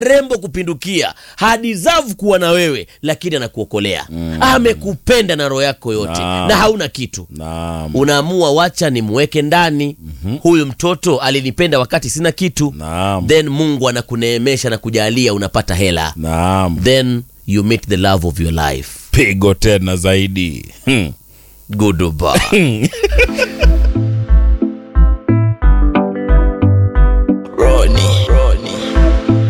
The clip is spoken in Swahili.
rembo kupindukia, hadeserve kuwa na wewe, lakini anakuokolea. Amekupenda na roho yako yote, na hauna kitu. Unaamua wacha nimweke ndani. Huyu mtoto alinipenda wakati sina kitu. Then Mungu anakuneemesha na kujalia unapata hela. Then you meet the love of your life. Pigo tena zaidi. Goodbye.